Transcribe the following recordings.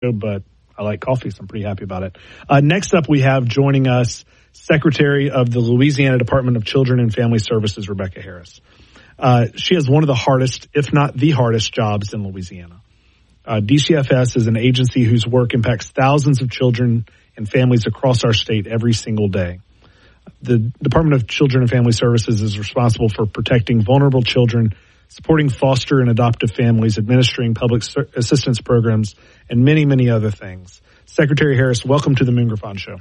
but I like coffee, so I'm pretty happy about it. Next up, we have joining us Secretary of the Louisiana Department of Children and Family Services, Rebecca Harris. She has one of the hardest, if not the hardest, jobs in Louisiana. DCFS is an agency whose work impacts thousands of children and families across our state every single day. The Department of Children and Family Services is responsible for protecting vulnerable children, supporting foster and adoptive families, administering public assistance programs, and many, many other things. Secretary Harris, welcome to the Moon Griffon Show.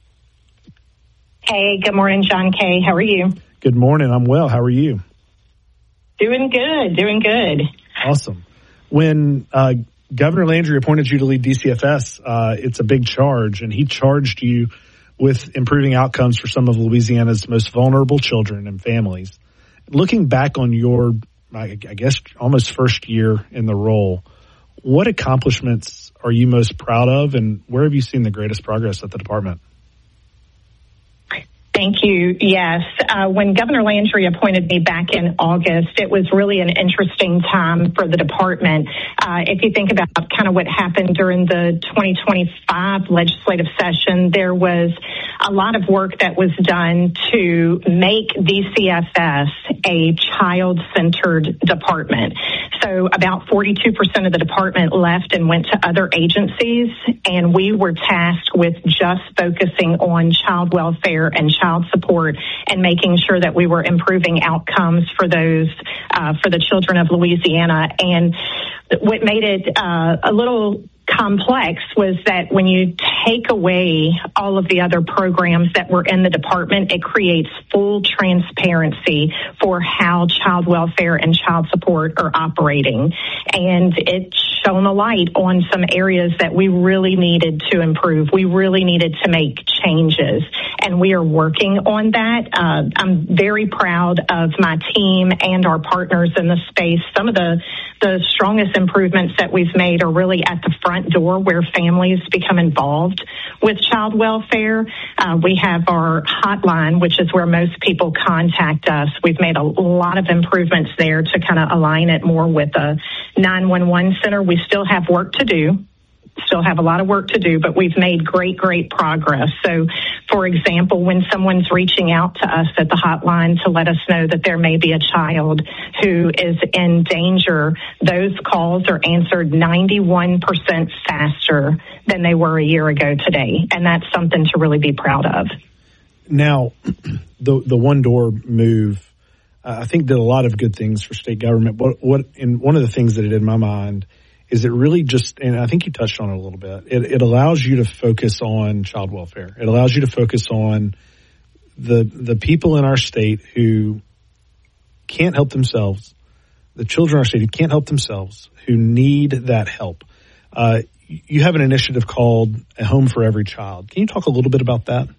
Hey, good morning, John Kay. How are you? Good morning. I'm well. How are you? Doing good. Awesome. When Governor Landry appointed you to lead DCFS, it's a big charge, and he charged you with improving outcomes for some of Louisiana's most vulnerable children and families. Looking back on your, I guess, almost first year in the role, what accomplishments are you most proud of, and where have you seen the greatest progress at the department? Thank you. Yes. When Governor Landry appointed me back in August, it was really an interesting time for the department. If you think about kind of what happened during the 2025 legislative session, there was a lot of work that was done to make DCFS a child-centered department. So about 42% of the department left and went to other agencies, and we were tasked with just focusing on child welfare and child support and making sure that we were improving outcomes for those, for the children of Louisiana. And what made it a little complex was that when you take away all of the other programs that were in the department, it creates full transparency for how child welfare and child support are operating. And it shone a light on some areas that we really needed to improve. We really needed to make changes, and we are working on that. I'm very proud of my team and our partners in the space. Some of the strongest improvements that we've made are really at the front door where families become involved with child welfare. We have our hotline, which is where most people contact us. We've made a lot of improvements there to kind of align it more with a 911 center. We still have work to do. Still have a lot of work to do, but we've made great progress. So, for example, when someone's reaching out to us at the hotline to let us know that there may be a child who is in danger, those calls are answered 91% faster than they were a year ago today. And that's something to really be proud of. Now, the one door move, I think did a lot of good things for state government. But one of the things that it did in my mind is it really just, and I think you touched on it a little bit, it allows you to focus on child welfare. It allows you to focus on the people in our state who can't help themselves, the children in our state who can't help themselves, who need that help. You have an initiative called A Home for Every Child. Can you talk a little bit about that?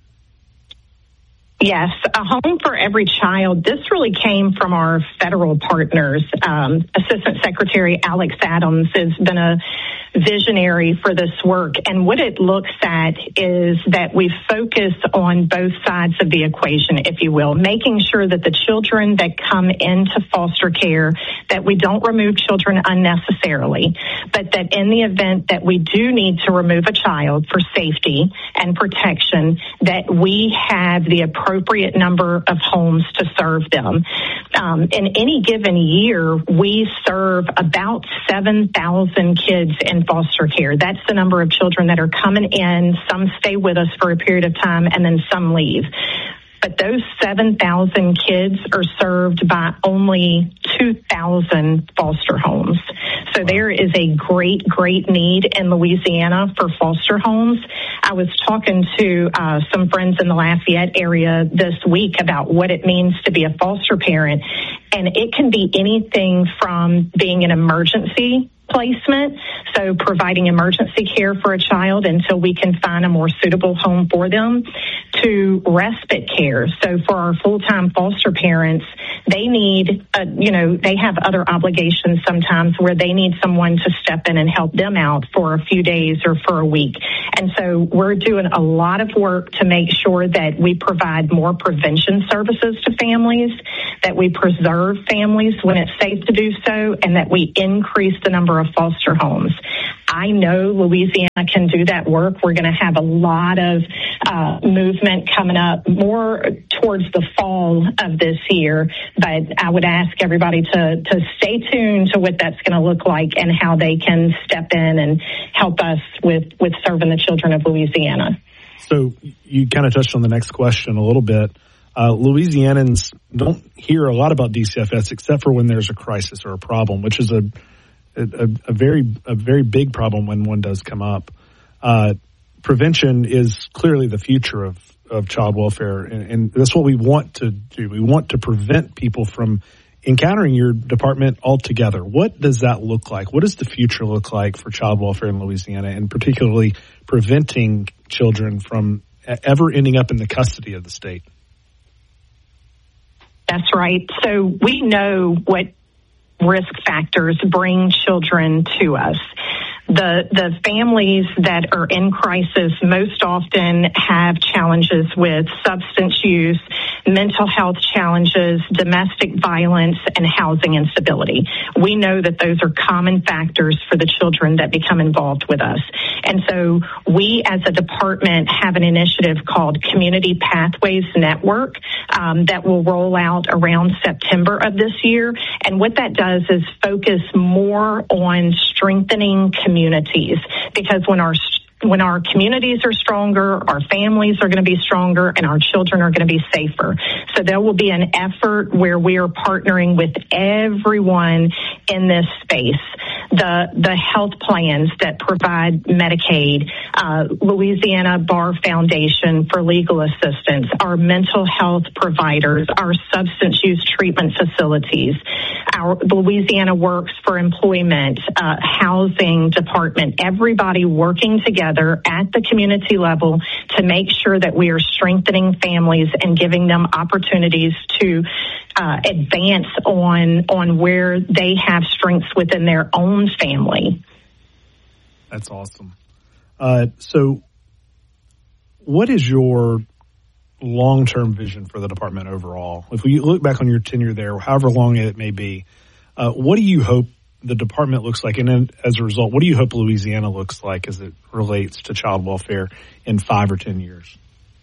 Yes, A Home for Every Child. This really came from our federal partners. Assistant Secretary Alex Adams has been a visionary for this work. And what it looks at is that we focus on both sides of the equation, if you will, making sure that the children that come into foster care, that we don't remove children unnecessarily, but that in the event that we do need to remove a child for safety and protection, that we have the appropriate number of homes to serve them. In any given year, we serve about 7,000 kids in foster care. That's the number of children that are coming in. Some stay with us for a period of time and then some leave. But those 7,000 kids are served by only 2,000 foster homes. So there is a great need in Louisiana for foster homes. I was talking to some friends in the Lafayette area this week about what it means to be a foster parent. And it can be anything from being an emergency placement, so providing emergency care for a child until we can find a more suitable home for them, to respite care. So for our full-time foster parents, they need, they have other obligations sometimes where they need someone to step in and help them out for a few days or for a week. And so we're doing a lot of work to make sure that we provide more prevention services to families, that we preserve families when it's safe to do so, and that we increase the number of foster homes. I know Louisiana can do that work. We're going to have a lot of movement coming up more towards the fall of this year. But I would ask everybody to stay tuned to what that's going to look like and how they can step in and help us with serving the children of Louisiana. So you kind of touched on the next question a little bit. Louisianans don't hear a lot about DCFS except for when there's a crisis or a problem, which is a very big problem when one does come up. Prevention is clearly the future of child welfare, and that's what we want to do. We want to prevent people from encountering your department altogether. What does that look like? What does the future look like for child welfare in Louisiana, and particularly preventing children from ever ending up in the custody of the state? That's right. So we know what risk factors bring children to us. The families that are in crisis most often have challenges with substance use, mental health challenges, domestic violence, and housing instability. We know that those are common factors for the children that become involved with us. And so we as a department have an initiative called Community Pathways Network that will roll out around September of this year. And what that does is focus more on strengthening communities, because when our communities are stronger, our families are going to be stronger, and our children are going to be safer. So there will be an effort where we are partnering with everyone in this space. The health plans that provide Medicaid, Louisiana Bar Foundation for legal assistance, our mental health providers, our substance use treatment facilities, our Louisiana Works for Employment, housing department, everybody working together at the community level to make sure that we are strengthening families and giving them opportunities to advance on where they have strengths within their own family. That's awesome. So what is your long-term vision for the department overall? If we look back on your tenure there, however long it may be, what do you hope the department looks like? And then as a result, what do you hope Louisiana looks like as it relates to child welfare in 5 or 10 years?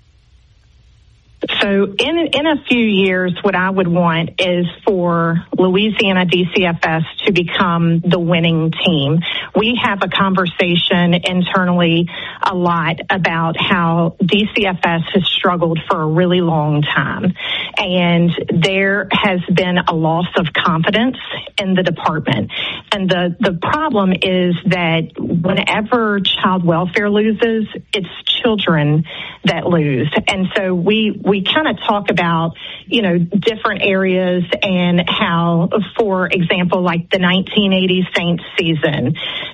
So in a few years, what I would want is for Louisiana DCFS to become the winning team. We have a conversation internally a lot about how DCFS has struggled for a really long time. And there has been a loss of confidence in the department. And the problem is that whenever child welfare loses, it's children that lose. And so we kind of talk about, different areas and how, for example, like the 1980 Saints season,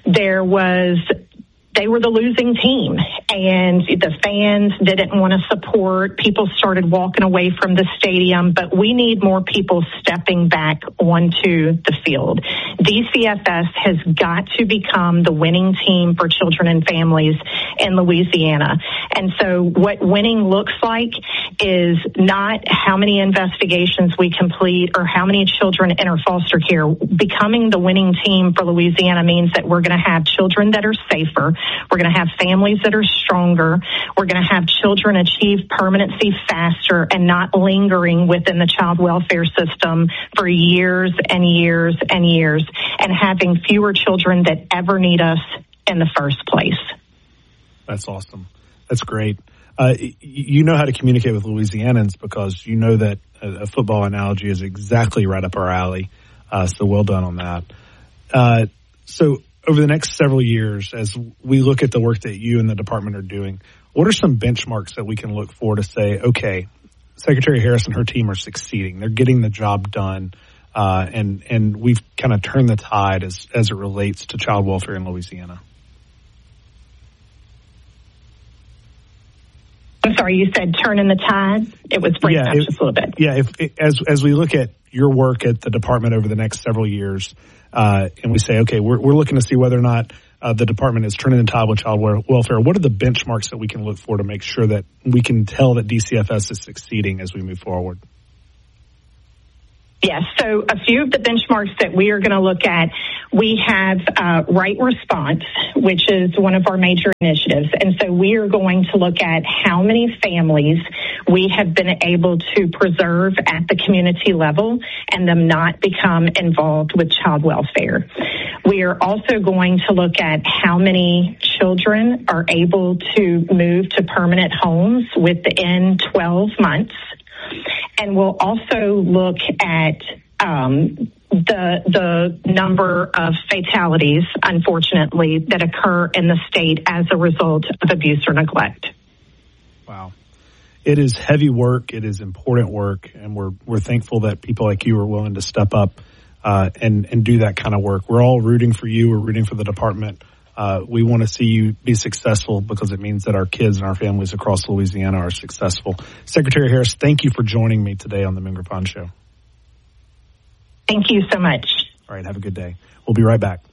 they were the losing team, and the fans didn't want to support. People started walking away from the stadium, but we need more people stepping back onto the field. DCFS has got to become the winning team for children and families in Louisiana. And so what winning looks like is not how many investigations we complete or how many children enter foster care. Becoming the winning team for Louisiana means that we're going to have children that are safer. We're going to have families that are stronger. We're going to have children achieve permanency faster and not lingering within the child welfare system for years and years and years, and having fewer children that ever need us in the first place. That's awesome. That's great. You know how to communicate with Louisianans because you know that a football analogy is exactly right up our alley. So well done on that. So over the next several years, as we look at the work that you and the department are doing, what are some benchmarks that we can look for to say, okay, Secretary Harris and her team are succeeding. They're getting the job done. And we've kind of turned the tide as it relates to child welfare in Louisiana. I'm sorry, you said turning the tide? It was breaking up just a little bit. Yeah, as we look at your work at the department over the next several years, and we say, okay, we're looking to see whether or not the department is turning the tide with child welfare, what are the benchmarks that we can look for to make sure that we can tell that DCFS is succeeding as we move forward? Yes, so a few of the benchmarks that we are going to look at, we have Right Response, which is one of our major initiatives. And so we are going to look at how many families we have been able to preserve at the community level and them not become involved with child welfare. We are also going to look at how many children are able to move to permanent homes within 12 months. And we'll also look at the number of fatalities, unfortunately, that occur in the state as a result of abuse or neglect. Wow. It is heavy work. It is important work. And we're thankful that people like you are willing to step up and do that kind of work. We're all rooting for you. We're rooting for the department. We want to see you be successful because it means that our kids and our families across Louisiana are successful. Secretary Harris, thank you for joining me today on the Ming Griffon Show. Thank you so much. All right, have a good day. We'll be right back.